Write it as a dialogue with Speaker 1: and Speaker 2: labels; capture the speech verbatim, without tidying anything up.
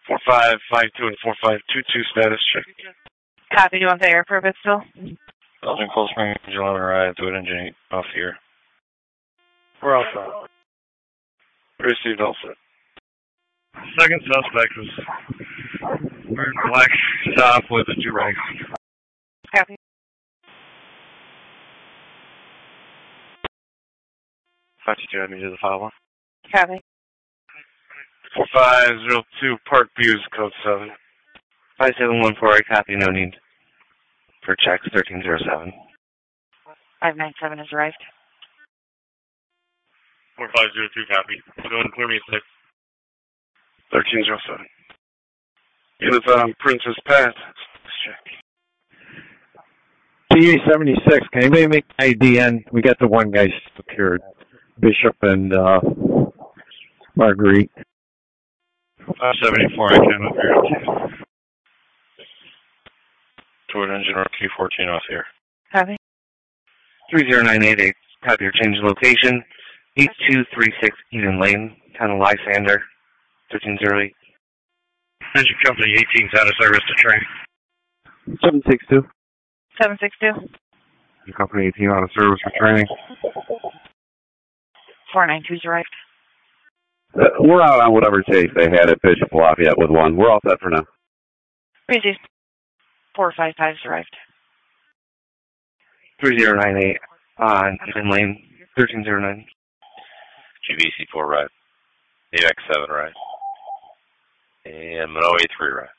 Speaker 1: four five five two and four five two two status check.
Speaker 2: Copy. Do you want the air purpose still?
Speaker 1: Belgian Cold Spring, eleven ride, Wood Engine eight, off here.
Speaker 3: We're all set.
Speaker 1: Received all set.
Speaker 3: Second suspect was wearing black top with a durag.
Speaker 2: Copy.
Speaker 1: five two two, add me to the file one.
Speaker 2: Copy.
Speaker 1: four five zero two, Park Views, code seven. five seven one four, I copy, no need for checks, thirteen zero seven.
Speaker 2: five nine seven has arrived.
Speaker 3: four five zero two, copy. Go and clear me at six.
Speaker 1: thirteen zero seven. Units on Princess Path, let's check.
Speaker 4: P A seventy-six, can anybody make I D N? We got the one guy secured. Bishop and uh, Marguerite.
Speaker 3: five seventy-four, I came up here.
Speaker 1: Wood Engine or Q fourteen off here.
Speaker 2: Copy.
Speaker 1: three zero nine eight eight, copy your change of location. eight two three six Eden Lane, Town of Lysander, thirteen zero eight.
Speaker 3: Engine Company eighteen's out of service to train.
Speaker 4: seven six two.
Speaker 2: seven six two.
Speaker 1: Company eighteen out of service for training.
Speaker 2: four nine two's arrived.
Speaker 5: Uh, we're out on whatever chase they had at Bishop Lafayette with one. We're all set for now.
Speaker 2: Received. four five five's arrived.
Speaker 1: three zero nine eight on Eden Lane, thirteen zero nine.
Speaker 6: G B C four ride. A X seven ride. And Manoa A three ride.